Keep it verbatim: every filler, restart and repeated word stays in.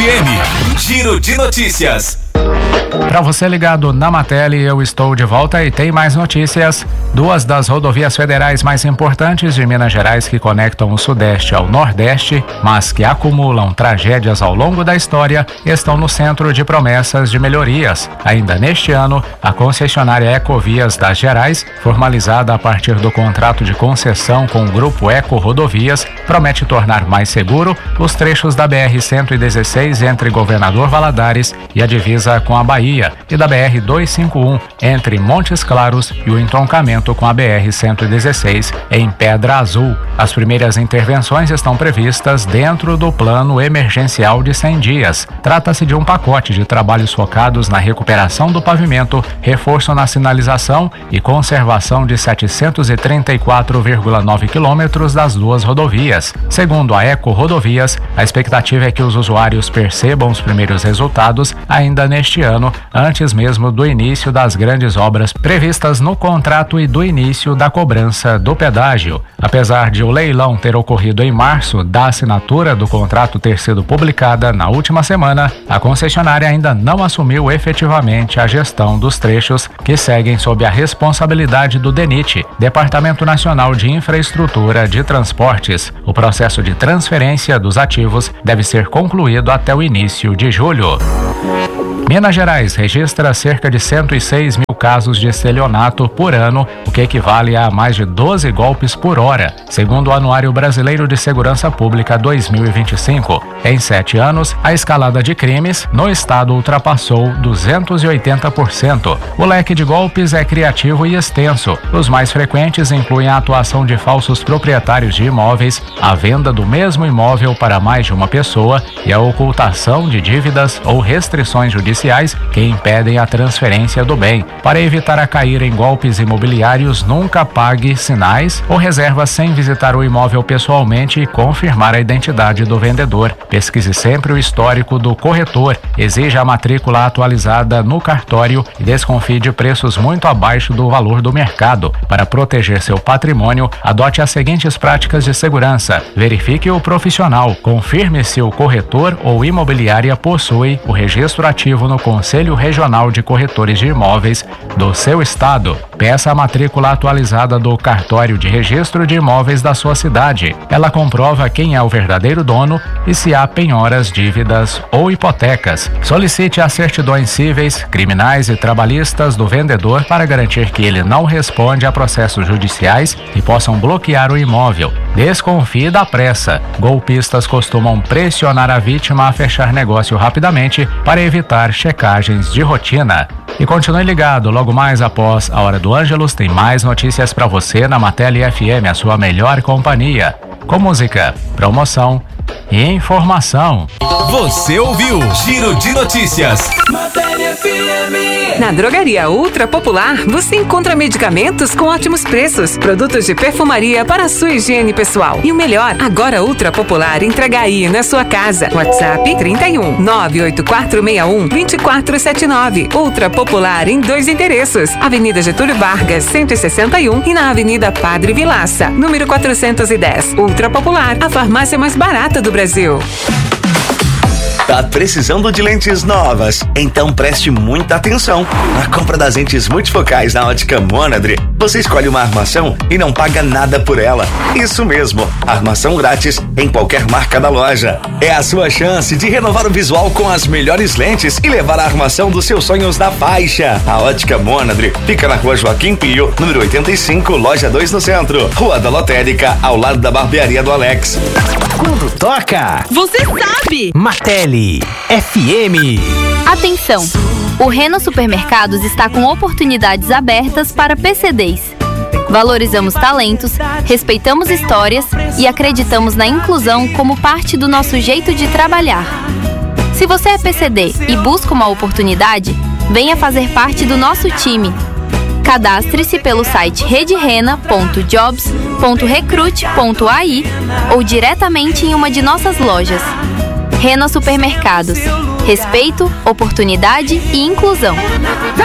F M. Giro de notícias. Para você ligado na Matele, eu estou de volta e tem mais notícias. Duas das rodovias federais mais importantes de Minas Gerais que conectam o Sudeste ao Nordeste, mas que acumulam tragédias ao longo da história, estão no centro de promessas de melhorias. Ainda neste ano, a concessionária Ecovias das Gerais, formalizada a partir do contrato de concessão com o grupo Eco Rodovias, promete tornar mais seguro os trechos da B R cento e dezesseis entre Governador Valadares e a divisa com a Bahia, e da B R duzentos e cinquenta e um entre Montes Claros e o entroncamento com a B R cento e dezesseis em Pedra Azul. As primeiras intervenções estão previstas dentro do plano emergencial de cem dias. Trata-se de um pacote de trabalhos focados na recuperação do pavimento, reforço na sinalização e conservação de setecentos e trinta e quatro vírgula nove quilômetros das duas rodovias. Segundo a Eco Rodovias, a expectativa é que os usuários percebam os primeiros resultados ainda neste ano, antes mesmo do início das grandes obras previstas no contrato e do início da cobrança do pedágio. Apesar de o leilão ter ocorrido em março, da assinatura do contrato ter sido publicada na última semana, a concessionária ainda não assumiu efetivamente a gestão dos trechos que seguem sob a responsabilidade do DENIT, Departamento Nacional de Infraestrutura de Transportes. O processo de transferência dos ativos deve ser concluído até o início de julho. Minas Gerais registra cerca de cento e seis mil casos de estelionato por ano, o que equivale a mais de doze golpes por hora, segundo o Anuário Brasileiro de Segurança Pública dois mil e vinte e cinco. Em sete anos, a escalada de crimes no estado ultrapassou duzentos e oitenta por cento. O leque de golpes é criativo e extenso. Os mais frequentes incluem a atuação de falsos proprietários de imóveis, a venda do mesmo imóvel para mais de uma pessoa e a ocultação de dívidas ou restrições judiciais que impedem a transferência do bem. Para evitar a cair em golpes imobiliários, nunca pague sinais ou reservas sem visitar o imóvel pessoalmente e confirmar a identidade do vendedor. Pesquise sempre o histórico do corretor, exija a matrícula atualizada no cartório e desconfie de preços muito abaixo do valor do mercado. Para proteger seu patrimônio, adote as seguintes práticas de segurança. Verifique o profissional, confirme se o corretor ou imobiliária possui o registro ativo no Conselho Regional de Corretores de Imóveis do seu estado. Peça a matrícula atualizada do cartório de registro de imóveis da sua cidade. Ela comprova quem é o verdadeiro dono e se há penhoras, dívidas ou hipotecas. Solicite as certidões cíveis, criminais e trabalhistas do vendedor para garantir que ele não responde a processos judiciais e possam bloquear o imóvel. Desconfie da pressa. Golpistas costumam pressionar a vítima a fechar negócio rapidamente para evitar checagens de rotina. E continue ligado, logo mais após a Hora do Ângelus tem mais notícias para você na Matele F M, a sua melhor companhia. Com música, promoção e informação. Você ouviu Giro de Notícias. Matele F M. Na Drogaria Ultra Popular, você encontra medicamentos com ótimos preços, produtos de perfumaria para a sua higiene pessoal. E o melhor, agora Ultra Popular entrega aí na sua casa. WhatsApp trinta e um, nove oito quatro seis um, dois quatro sete nove. Ultra Popular em dois endereços. Avenida Getúlio Vargas, cento e sessenta e um e na Avenida Padre Vilaça, número quatrocentos e dez. Ultra Popular, a farmácia mais barata do Brasil. Tá precisando de lentes novas? Então preste muita atenção. Na compra das lentes multifocais na Ótica Monadre, você escolhe uma armação e não paga nada por ela. Isso mesmo, armação grátis em qualquer marca da loja. É a sua chance de renovar o visual com as melhores lentes e levar a armação dos seus sonhos na faixa. A Ótica Monadre fica na Rua Joaquim Pio, número oitenta e cinco, loja dois no centro. Rua da Lotérica, ao lado da barbearia do Alex. Quando toca, você sabe. Matele F M. Atenção! O Reno Supermercados está com oportunidades abertas para P C Ds. Valorizamos talentos, respeitamos histórias e acreditamos na inclusão como parte do nosso jeito de trabalhar. Se você é P C D e busca uma oportunidade, venha fazer parte do nosso time. Cadastre-se pelo site rede rena ponto jobs ponto recrute ponto a i ou diretamente em uma de nossas lojas. Reno Supermercados. Respeito, oportunidade e inclusão.